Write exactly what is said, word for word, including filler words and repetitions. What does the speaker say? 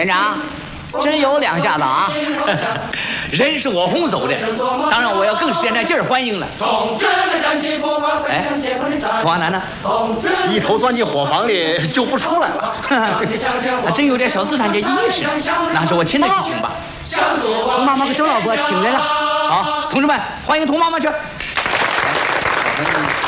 连长，真有两下子啊！人是我轰走的，当然我要更使点劲儿欢迎了。哎，土华南呢？ 一头钻进伙房里就不出来了。 真有点小资产阶级意识，那还是我亲自去请吧。 童妈妈和周老伯请人了。 好，同志们，欢迎童妈妈去。哎